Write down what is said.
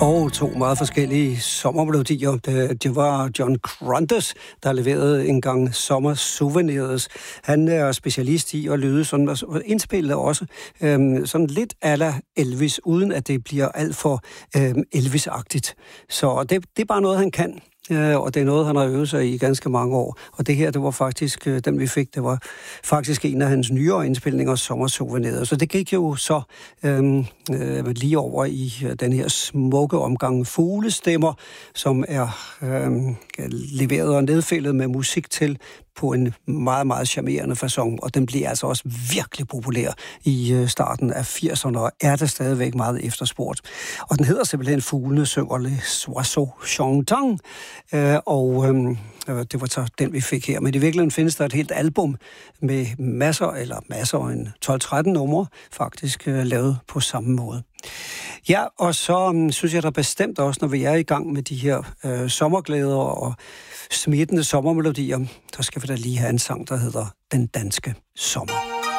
Og to meget forskellige sommermelodier. Det var John Gruntes, der leverede en gang Sommersouvenirs. Han er specialist i at lyde sådan, og indspille også sådan lidt a la Elvis, uden at det bliver alt for Elvis-agtigt. Så det er bare noget, han kan. Og det er noget, han har øvet sig i ganske mange år. Og det her, det var faktisk, den vi fik, det var faktisk en af hans nyere indspilninger, Sommersouvenirs. Så det gik jo så lige over i den her smukke omgang fuglestemmer, som er leveret og nedfældet med musik til på en meget, meget charmerende facon, og den bliver altså også virkelig populær i starten af 80'erne, og er der stadigvæk meget efterspurgt. Og den hedder simpelthen Fuglene synger Les Oiseaux Chantant, og det var så den, vi fik her. Men i virkeligheden findes der et helt album med masser, en 12-13 numre, faktisk lavet på samme måde. Ja, og så synes jeg da bestemt også, når vi er i gang med de her sommerglæder og smittende sommermelodier, der skal vi da lige have en sang, der hedder Den Danske Sommer.